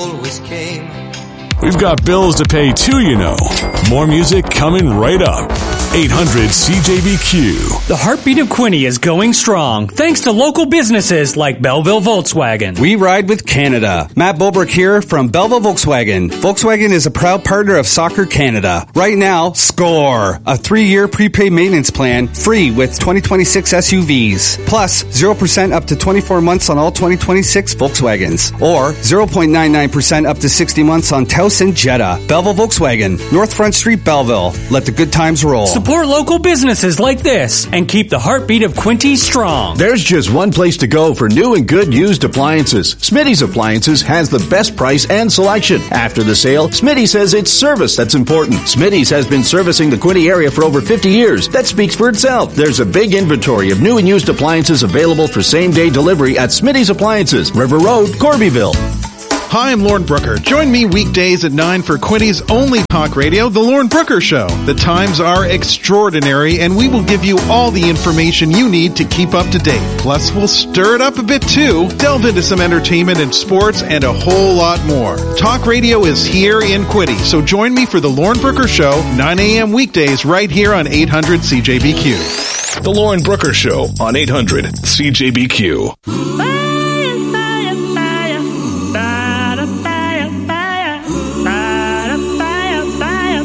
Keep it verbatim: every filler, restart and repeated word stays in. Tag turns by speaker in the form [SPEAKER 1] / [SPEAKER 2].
[SPEAKER 1] always came.
[SPEAKER 2] We've got bills to pay too, you know. More music coming right up. eight hundred C J B Q.
[SPEAKER 3] The heartbeat of Quinny is going strong, thanks to local businesses like Belleville Volkswagen.
[SPEAKER 4] We ride with Canada. Matt Bulbrook here from Belleville Volkswagen. Volkswagen is a proud partner of Soccer Canada. Right now, score! A three-year prepaid maintenance plan, free with twenty twenty-six S U Vs. Plus, zero percent up to twenty-four months on all twenty twenty-six Volkswagens. Or zero point nine nine percent up to sixty months on Taos and Jetta. Belleville Volkswagen. North Front Street, Belleville. Let the good times roll.
[SPEAKER 3] Support local businesses like this and keep the heartbeat of Quinty strong.
[SPEAKER 5] There's just one place to go for new and good used appliances. Smitty's Appliances has the best price and selection. After the sale, Smitty says it's service that's important. Smitty's has been servicing the Quinty area for over fifty years. That speaks for itself. There's a big inventory of new and used appliances available for same-day delivery at Smitty's Appliances, River Road, Corbyville.
[SPEAKER 6] Hi, I'm Lauren Brooker. Join me weekdays at nine for Quinty's only talk radio, The Lauren Brooker Show. The times are extraordinary, and we will give you all the information you need to keep up to date. Plus, we'll stir it up a bit too, delve into some entertainment and sports, and a whole lot more. Talk radio is here in Quinty, so join me for The Lauren Brooker Show, nine a.m. weekdays right here on eight hundred C J B Q.
[SPEAKER 2] The Lauren Brooker Show on eight hundred C J B Q.